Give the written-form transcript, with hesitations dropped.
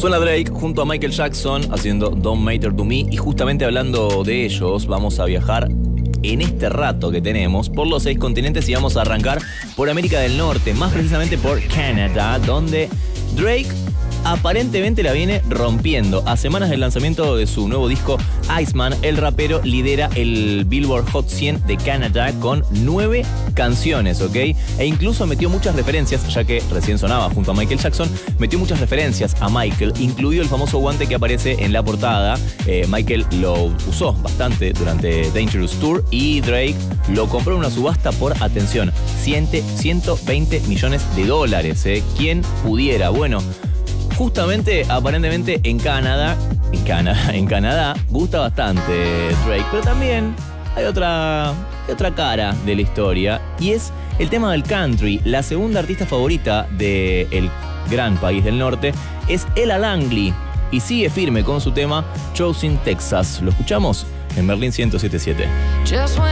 Suena Drake junto a Michael Jackson haciendo Don't Matter to Me, y justamente hablando de ellos vamos a viajar en este rato que tenemos por los 6 continentes y vamos a arrancar por América del Norte, más precisamente por Canadá, donde Drake aparentemente la viene rompiendo. A semanas del lanzamiento de su nuevo disco Iceman, el rapero lidera el Billboard Hot 100 de Canadá con 9 canciones, ¿ok? E incluso metió muchas referencias, ya que recién sonaba junto a Michael Jackson, metió muchas referencias a Michael, incluido el famoso guante que aparece en la portada. Michael lo usó bastante durante Dangerous Tour y Drake lo compró en una subasta por, atención, 120 millones de dólares, ¿eh? ¿Quién pudiera? Bueno, justamente, aparentemente en Canadá gusta bastante Drake, pero también hay otra cara de la historia, y es el tema del country. La segunda artista favorita del gran país del norte es Ella Langley, y sigue firme con su tema Choosing Texas. Lo escuchamos en Berlín 107.7.